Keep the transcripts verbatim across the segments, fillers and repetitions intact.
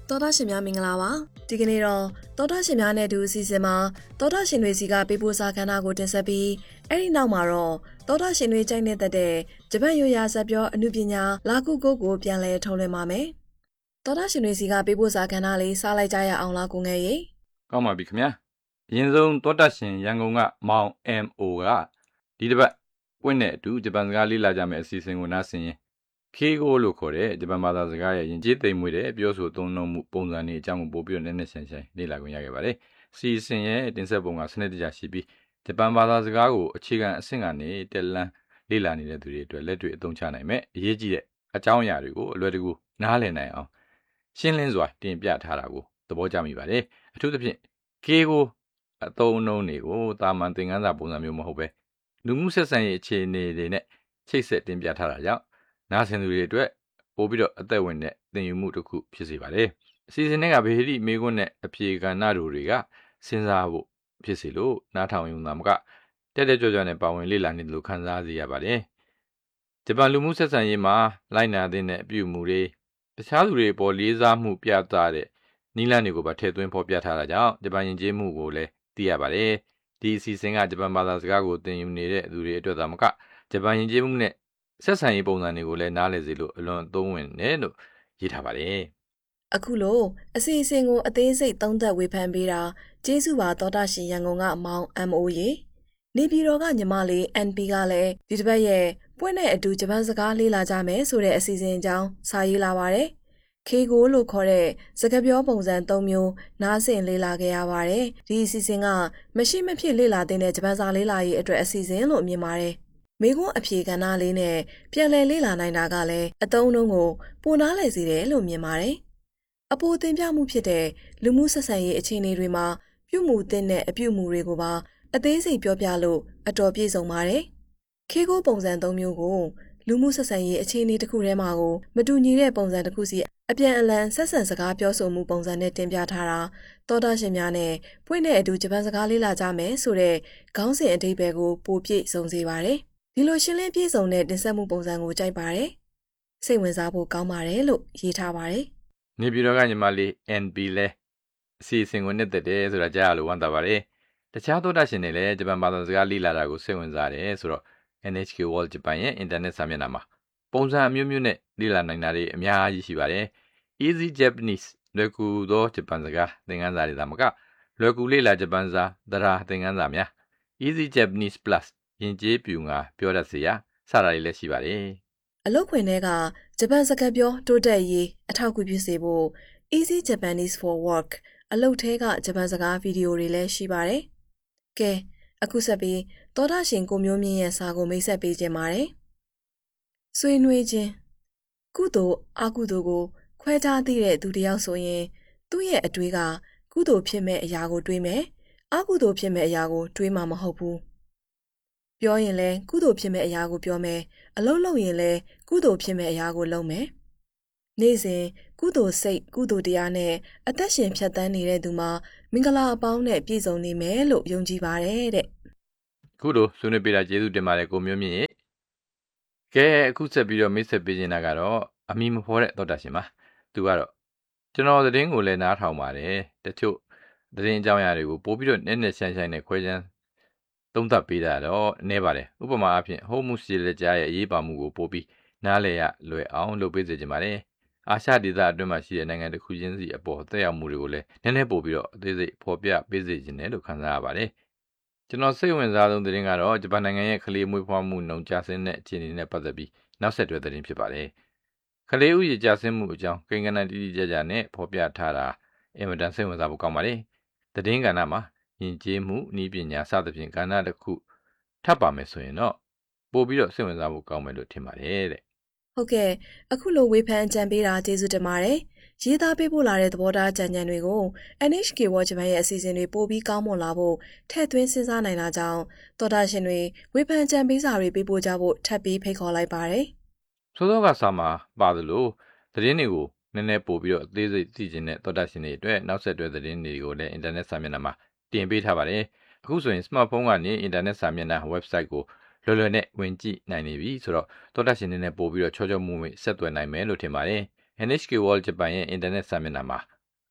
သောတာရှင်များမင်္ဂလာပါဒီကနေ့တော့သောတာရှင်များနဲ့အတူအစီအစဉ်မှာသောတာရှင်တွေစီကပေးပို့စာခန်းသားကိုတင်ဆက်ပြီးအဲ့ဒီနောက်မှာတော့သောတာရှင်တွေကြိုက်နေတဲ့တဲ့ဂျပန်ရိုးရာဇာပြောအမှုပညာလာကုကုတ်ကိုပြန်လဲထုတ်လွှင့်ပါမယ်သောတာရှင်တွေစီကပေးပို့စာခန်းသားလေးစားလိုက်ကြရအောင်လားကိုငယ်ရေကောင်းပါပြီခင်ဗျာအရင်ဆုံးသောတာရှင်ရန်ကုန်ကမောင် အမ် အို ကဒီတစ်ပတ်ပွင့်တဲ့အတူဂျပန်စကားလေ့လာကြမယ့်အစီအစဉ်ကိုနားဆင်ရင်ခေးကိုလို့ခေါ်တဲ့ဂျပန်ဘာသာစကားရဲ့ယဉ်ကျေးသိမ်မွေ့တဲ့ပြောဆိုသုံးနှုန်းမှုပုံစံတွေအကြောင်းကိုပို့ပြီးတော့နည်းနည်းရှင်းရှင်းလေ့လာခွင့်ရခဲ့ပါတယ်။စီအစဉ်ရဲ့တင်ဆက်ပုံကစနစ်တကျရှိပြီးဂျပန်ဘာသာစကားကိုအခြေခံအဆင့်ကနေတက်လန်းလေ့လာနေတဲ့သူတွေအတွက်လက်တွေ့အသုံးချနိုင်မဲ့အရေးကြီးတဲ့အကြောင်းအရာတွေကိုအလွယ်တကူနားလည်နိုင်အောင်ရှင်းလင်းစွာတင်ပြထားတာကိုသဘောကျမိပါတယ်။အထူးသဖြင့်ခေးကိုအသုံးအနှုန်းတွေကိုတာမန်သင်ခန်းစာပုံစံမျိုးမဟုတ်ပဲလူမှုဆက်ဆံရေးအခြေအနေတွေနဲ့ချိတ်ဆက်တင်ပြထားတာကြောင့်နားဆင်သူတွေအတွက်ပို့ပြီးတော့အသက်ဝင်တဲ့သင်ယူမှုတစ်ခုဖြစ်စေပါတယ်။အစီအစဉ်တွေကဗေဟိမေကွန်းနဲ့အပြေကဏ္ဍတို့တွေကစဉ်းစားဖို့ဖြစ်စေလို့နားထောင်ရုံသာမကတက်တက်ကြွကြွနဲ့ပါဝင်လေ့လာနေတယ်လို့ခံစားစေရပါတယ်။ဂျပန်လူမှုဆက်ဆံရေးမှာလိုက်နာတဲ့အပြုအမူတွေတခြားသူတွေပေါ်လေးစားမှုပြသတဲ့နီလန်းတွေကိုပါထည့်သွင်းဖော်ပြထားတာကြောင့်ဂျပန်ယဉ်ကျေးမှုကိုလည်းသိရပါတယ်။ဒီအစီအစဉ်ကဂျပန်ဘာသာစကားကိုသင်ယူနေတဲ့သူတွေအတွက်သာမကဂျပန်ယဉ်ကျေးမှုနဲ့ဆက်ဆံရေးပုံစံတွေကိုလည်းနားလည်စေလို့အလွန်သုံးဝင်တယ်လို့ရေးထားပါတယ်။အခုလို့အစီအစဉ်ကိုအသေးစိတ်သုံးသပ်ဝေဖန်ပေးတာကျေးဇူးပါသောတာရှင်ရန်ကုန်ကမောင် အမ် အို ရေနေပြည်တော်ကညီမလေး အန် ပီ ကလည်းဒီတစ်ပတ်ရဲ့ပွင့်တဲ့အတူဂျပန်စကားလေ့လာကြမယ်ဆိုတဲ့အစီအစဉ်အကြောင်းစာရေးလာပါတယ်။ခေကိုလို့ခေါ်တဲ့စကားပြောပုံစံ၃မျိုးနားဆင်လေ့လာခဲ့ရပါတယ်။ဒီအစီအစဉ်ကမရှိမဖြစ်လေ့လာတဲ့ဂျပန်စာလေ့လာရေးအတွက်အစီအစဉ်လို့မြင်ပါတယ်။မိကွန်းအဖြေကဏ္ဍလေးနဲ့ပြန်လည်လေ့လာနိုင်တာကလည်းအသုံးအနှုန်းကိုပိုနားလည်စေတယ်လို့မြင်ပါတယ်။အပိုသင်ပြမှုဖြစ်တဲ့လူမှုဆက်ဆံရေးအခြေအနေတွေမှာပြုမှုသင့်တဲ့အပြုမှုတွေကိုပါအသေးစိတ်ပြောပြလို့အတော်ပြည့်စုံပါတယ်။ခေကိုပုံစံ၃မျိုးကိုလူမှုဆက်ဆံရေးအခြေအနေတစ်ခုထဲမှာကိုမတူညီတဲ့ပုံစံတစ်ခုစီအပြန်အလှန်ဆက်ဆံစကားပြောဆိုမှုပုံစံနဲ့တင်ပြထားတာသောတာရှင်များနဲ့ပွင့်တဲ့အတူဂျပန်စကားလေ့လာကြမယ်ဆိုတဲ့ခေါင်းစဉ်အဓိပ္ပာယ်ကိုပိုပြည့်စုံစေပါတယ်။ဒီလိုရှင်းလင်းပြည့်စုံတဲ့တင်ဆက်မှုပုံစံကိုကြိုက်ပါတယ်။စိတ်ဝင်စားဖို့ကောင်းပါတယ်လို့ရေးထားပါတယ်။နေပြည်တော်ကညီမလေး အန် ပီ လဲအစီအစဉ်ကိုနှစ်သက်တယ်ဆိုတာကြားရလို့ဝမ်းသာပါတယ်။တခြားသောတာရှင်တွေလည်းဂျပန်ဘာသာစကားလေ့လာတာကိုစိတ်ဝင်စားတယ်ဆိုတော့ အန် အိုက်ချ်ကေ World Japan ရဲ့အင်တာနက်စာမျက်နှာမှာပုံစံအမျိုးမျိုးနဲ့လေ့လာနိုင်တာတွေအများကြီးရှိပါတယ်။ Easy Japanese လွယ်ကူသောဂျပန်စကားသင်ခန်းစာတွေသာမကလွယ်ကူလေ့လာဂျပန်စာသဒ္ဒါသင်ခန်းစာများ Easy Japanese Plus ယဉ်ကျေးပြူငါပြောတတ်စေရစတာတွေလည်းရှိပါတယ်။အလုပ်ခွင်ထဲကဂျပန်စကားပြောတိုးတက်ရေးအထောက်အကူဖြစ်စေဖို့ Easy Japanese for Work အလုပ်ထဲကဂျပန်စကားဗီဒီယိုတွေလည်းရှိပါတယ်။ကဲအခုဆက်ပြီးသောတာရှင်ကိုမျိုးမြင့်ရဲ့စာကိုမိတ်ဆက်ပေးခြင်းပါတယ်။ဆွေးနွေးခြင်းကုသိုလ်အကုသိုလ်ကိုခွဲခြားသိတဲ့သူတစ်ယောက်ဆိုရင်သူ့ရဲ့အတွေးကကုသိုလ်ဖြစ်မဲ့အရာကိုတွေးမယ်အကုသိုလ်ဖြစ်မဲ့အရာကိုတွေးမှာမဟုတ်ဘူးပြောရင်လဲကုသိုလ်ဖြစ်မဲ့အရာကိုပြောမယ်အလုပ်လုပ်ရင်လဲကုသိုလ်ဖြစ်မဲ့အရာကိုလုပ်မယ်နေ့စဉ်ကုသိုလ်စိတ်ကုသိုလ်တရားနဲ့အသက်ရှင်ဖြတ်သန်းနေတဲ့သူမှာမင်္ဂလာအပေါင်းနဲ့ပြည့်စုံနေမယ်လို့ယုံကြည်ပါတယ်တဲ့ခုလိုဆွေးနွေးပေးတာကျေးဇူးတင်ပါတယ်ကိုမျိုးမြင့်ရေကဲအခုဆက်ပြီးတော့မိတ်ဆက်ပေးနေတာကတော့အမီမဖော်တဲ့သောတာရှင်ပါသူကတော့ကျွန်တော်သတင်းကိုလည်းနားထောင်ပါတယ်တချို့သတင်းအကြောင်းအရာတွေကိုပို့ပြီးတော့နည်းနည်းရှင်းရှင်းနဲ့ခွဲခြမ်းသုံးသပ်ပေးတာတော့နည်းပါတယ်ဥပမာအဖြစ်ဟုတ်မှုစီလက်ကြားရဲ့အရေးပါမှုကိုပို့ပြီးနားလည်ရလွယ်အောင်လုပ်ပေးစေချင်ပါတယ်အာရှဒေသအတွင်းမှာရှိတဲ့နိုင်ငံတစ်ခုချင်းစီအပေါ်သက်ရောက်မှုတွေကိုလည်းနည်းနည်းပို့ပြီးတော့အသေးစိတ်ဖော်ပြပေးစေချင်တယ်လို့ခံစားရပါတယ်ကျွန်တော်စိတ်ဝင်စားဆုံးသတင်းကတော့ဂျပန်နိုင်ငံရဲ့ကလေးမွေးဖွားမှုနှုန်းကျဆင်းတဲ့အခြေအနေနဲ့ပတ်သက်ပြီးနောက်ဆက်တွဲသတင်းဖြစ်ပါတယ်ကလေးဥယျာဉ်ကျဆင်းမှုအကြောင်းကိန်းဂဏန်းတိတိကျကျနဲ့ဖော်ပြထားတာအင်မတန်စိတ်ဝင်စားဖို့ကောင်းပါတယ်သတင်းကဏ္ဍမှာယဉ်ကျေးမှုနည်းပညာစသဖြင့်ကဏ္ဍတစ်ခုထပ်ပါမယ်ဆိုရင်တော့ပို့ပြီးတော့စိတ်ဝင်စားဖို့ကောင်းမယ်လို့ထင်ပါတယ်တဲ့ဟုတ်ကဲ့အခုလိုဝေဖန်ကြံပေးတာကျေးဇူးတင်ပါတယ်ရေးသားပေးပို့လာတဲ့သဘောထားကြံကြံတွေကို အန် အိုက်ချ်ကေ World Japan ရဲ့အစီအစဉ်တွေပို့ပြီးကောင်းမွန်လာဖို့ထည့်သွင်းစဉ်းစားနိုင်တာကြောင့်သောတာရှင်တွေဝေဖန်ကြံပေးစာတွေပေးပို့ကြဖို့ထပ်ပြီးဖိတ်ခေါ်လိုက်ပါတယ်စောစောကစာမှာပါသလိုသတင်းတွေကိုနည်းနည်းပို့ပြီးတော့အသေးစိတ်သိချင်တဲ့သောတာရှင်တွေအတွက်နောက်ဆက်တွဲသတင်းတွေကိုလည်းအင်တာနက်စာမျက်နှာမှာတင်ပေးထားပါတယ်အခုဆိုရင် smartphone ကနေအင်တာနက်စာမျက်နှာ website ကိုလွယ်လွယ်နဲ့ဝင်ကြည့်နိုင်နေပြီဆိုတော့သောတာရှင်တွေနဲ့ပို့ပြီးတော့ချောချောမွေ့မွေ့ဆက်သွယ်နိုင်မယ်လို့ထင်ပါတယ် အန် အိုက်ချ်ကေ World Japan ရဲ့အင်တာနက်စာမျက်နှာမှာ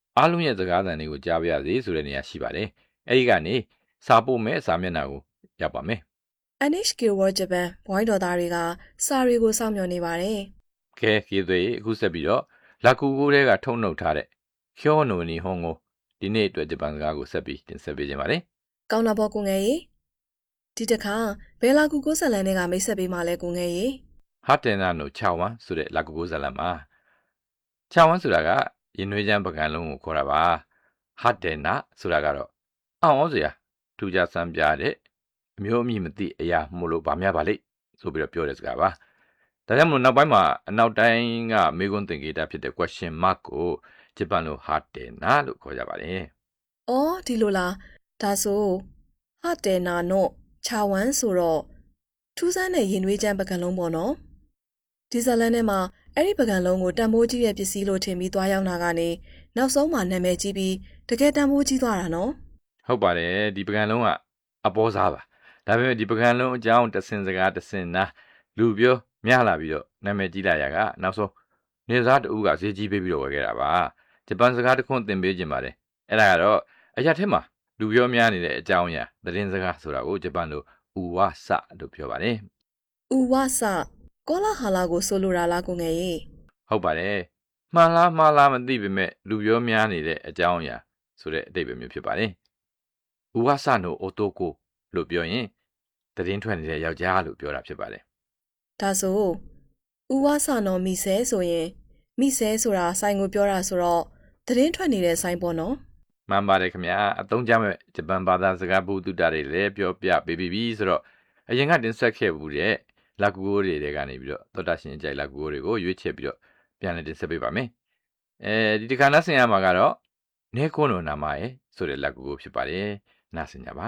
အားလုံးရဲ့စကားသံတွေကိုကြားပြရစေဆိုတဲ့နေရာရှိပါတယ်အဲ့ဒီကနေစာပို့မဲ့စာမျက်နှာကိုရောက်ပါမယ်အန် エイチ ကေ World Japan ဘွိုင်းတော်သားတွေကစာတွေကိုစောင့်မျှော်နေပါတယ်ကဲကျေးဇူးအခုဆက်ပြီးတော့လာကူကိုတွေကထုံနှုတ်ထားတဲ့ခေါနိုနီဟွန်ကိုဒီနေ့အတွက်ဂျပန်စကားကိုဆက်ပြီးတင်ဆက်ပေးခြင်းပါတယ်ကောင်းလာပေါ့ကိုငယ်ရေဒီတစ်ခါဘယ်လာကူကိုဇလန်တွေကမိတ်ဆက်ပေးမှလဲကိုငယ်ရေဟာတင်နာနိုချာဝမ်ဆိုတဲ့လာကူကိုဇလန်မှာချာဝမ်ဆိုတာကရင်နွေးချမ်းပကံလုံးကိုခေါ်တာပါဟာတင်နာဆိုတာကတော့အောင်းဩစရာထူးခြားစမ်းပြတဲ့အမျိုးအမည်မသိအရာမို့လို့ဗာများပါလိမ့်ဆိုပြီးတော့ပြောတဲ့စကားပါဒါကြောင့်မလို့နောက်ပိုင်းမှာအနောက်တိုင်းကမေကွန်းသင်္ကေတဖြစ်တဲ့ question mark ကိုဂျပန်လိုဟာတင်နာလို့ခေါ်ကြပါတယ်။အော်ဒီလိုလားဒါဆိုဟာတင်နာနို့ချာဝမ်ဆိုတော့ထူးဆန်းတဲ့ရင်နွေးချမ်းပကံလုံးပေါ့နော်။ဒီဇလန်ထဲမှာအဲ့ဒီပကံလုံးကိုတန်ဖိုးကြီးတဲ့ပစ္စည်းလို့ထင်ပြီးသွားရောက်တာကနေနောက်ဆုံးမှနာမည်ကြီးပြီးတကယ်တန်ဖိုးကြီးသွားတာနော်။ဟုတ်ပါတယ်ဒီပကံလုံးကအပေါ်စားပါဒါပေမဲ့ဒီပကံလုံးအကြောင်းတစင်စကားတစင်နာလူပြောများလာပြီးတော့နာမည်ကြီးလာရကနောက်ဆုံးနေစားတူကဈေးကြီးပေးပြီးတော့ဝယ်ခဲ့တာပါဂျပန်စကားတစ်ခွန်းသင်ပေးခြင်းပါတယ်အဲ့ဒါကတော့အရာထက်မှာလူပြောများနေတဲ့အကြောင်းအရာသတင်းစကားဆိုတာကိုဂျပန်လိုဥဝဆလို့ပြောပါတယ်ဥဝဆကောလာဟာလာကိုဆိုလိုတာလားကိုငယ်ရေဟုတ်ပါတယ်မှန်လားမှားလားမသိပေမဲ့လူပြောများနေတဲ့အကြောင်းအရာဆိုတဲ့အဓိပ္ပာယ်မျိုးဖြစ်ပါတယ်ဥဝဆနိုအိုတိုကိုလို့ပြောရင်သတင်းထွက်နေတဲ့ယောက်ျားလို့ပြောတာဖြစ်ပါတယ်ဒါဆိုဥဝဆနောမိဆဲဆိုရင်မိဆဲဆိုတာဆိုင်ကိုပြောတာဆိုတော့သတင်းထွက်နေတဲ့ဆိုင်ပေါ့နော်မှန်ပါတယ်ခင်ဗျာအသုံးချမဲ့ဂျပန်ဘာသာစကားဘုသူတာတွေလည်းပြောပြပေးပြီးပြီဆိုတော့အရင်ကတင်ဆက်ခဲ့ဘူးတဲ့လာကူကိုတွေကနေပြီးတော့သောတာရှင်ကြိုက်လာကူကိုတွေကိုရွေးချယ်ပြီးတော့ပြန်လည်တင်ဆက်ပေးပါမယ်အဲဒီဒီခါနာဆင်ရမှာကတော့နေကိုနိုနာမရဲ့ဆိုတဲ့လာကူကိုဖြစ်ပါတယ်နာဆင်ကြပါ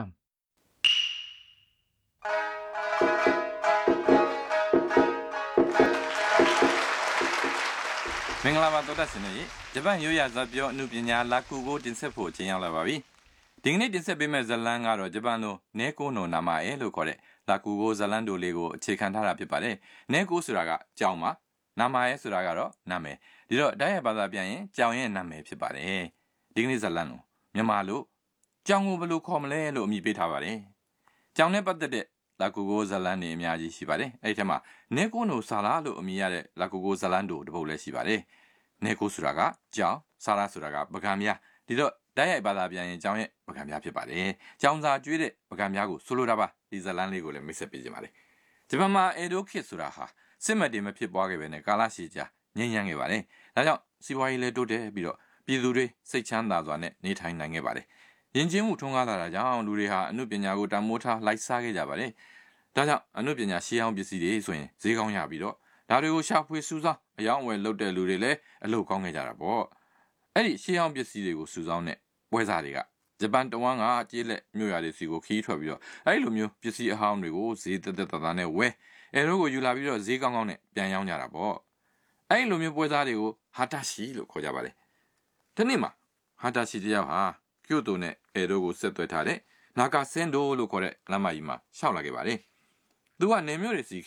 မင်္ဂလာပါသောတာရှင်တွေဂျပန်ရိုးရာဇာတ်ပြောအမှုပညာလာကူကိုတင်ဆက်ဖို့အချိန်ရောက်လာပါပြီဒီကနေ့တင်ဆက်ပေးမယ့်ဇာတ်လမ်းကတော့ဂျပန်လိုနဲကိုနိုနာမအဲလို့ခေါ်တဲ့လာကူကိုဇာတ်လမ်းတိုလေးကိုအခြေခံထားတာဖြစ်ပါတယ်နဲကိုဆိုတာကကြောင်ပါနာမအဲဆိုတာကတော့နာမည်ဒီတော့တိုက်ရိုက်ဘာသာပြန်ရင်ကြောင်ရဲ့နာမည်ဖြစ်ပါတယ်ဒီကနေ့ဇာတ်လမ်းကိုမြန်မာလိုကြောင်ကိုဘယ်လိုခေါ်မလဲလို့အမည်ပေးထားပါတယ်ကြောင်နဲ့ပတ်သက်တဲ့လာကူကိုဇာတ်လမ်းတွေအများကြီးရှိပါတယ်အဲ့ဒီထဲမှာနဲကိုနိုဆာလာလို့အမည်ရတဲ့လာကူကိုဇာတ်လမ်းတိုတစ်ပုဒ်လည်းရှိပါတယ်နဲကိုဆိုတာကကြောင်ဆာလာဆိုတာကပကံများဒီတော့တိုက်ရိုက်ဘာသာပြန်ရင်ကြောင်ရဲ့ပကံများဖြစ်ပါတယ်ကြောင်စာကျွေးတဲ့ပကံများကိုဆိုလိုတာပါဒီဇာတ်လမ်းလေးကိုလည်းမိတ်ဆက်ပေးကြပါမယ်ဂျပန်မှာအေဒိုခေတ်ဆိုတာဟာစစ်မှတ်တွေမဖြစ်ပွားခဲ့ပဲနဲ့ကာလရှည်ကြာငြိမ်းချမ်းခဲ့ပါတယ်ဒါကြောင့်စီးပွားရေးလည်းတိုးတက်ပြီးတော့ပြည်သူတွေစိတ်ချမ်းသာစွာနဲ့နေထိုင်နိုင်ခဲ့ပါတယ်ယဉ်ကျေးမှုထွန်းကားလာတာကြောင့်လူတွေဟာအမှုပညာကိုတန်မိုးထားလိုက်စားခဲ့ကြပါတယ်ဒါကြောင့်အမှုပညာရှေးအောင်ပစ္စည်းတွေဆိုရင်ဈေးကောင်းရပြီးတော့ဒါတွေကိုရှာဖွေစူးစောင်းအယောင်းအဝယ်လုပ်တဲ့လူတွေလည်းအလုပ်ကောင်းခဲ့ကြတာပေါ့အဲ့ဒီရှေးအောင်ပစ္စည်းတွေကိုစူးစောင်းတဲ့ပွဲစားတွေကဂျပန်တဝမ်းကကျေးလက်မြို့ရွာတွေစီကိုခီးထွက်ပြီးတော့အဲ့လိုမျိုးပစ္စည်းအဟောင်းတွေကိုဈေးသက်သက်သာသာနဲ့ဝယ်အဲတို့ကိုယူလာပြီးတော့ဈေးကောင်းကောင်းနဲ့ပြန်ရောင်းကြတာပေါ့အဲ့လိုမျိုးပွဲစားတွေကိုဟာတာရှိလို့ခေါ်ကြပါတယ်ဒီနေ့မှာဟာတာရှိတယောက်ဟာကျိုတိုနဲ့အဲတို့ကိုဆက်သွယ်ထားတဲ့နာဂါဆင်ဒိုလို့ခေါ်တဲ့လမ်းမကြီးမှာရှောက်လာခဲ့ပါတယ်သူကနေမြို့တွေစီခ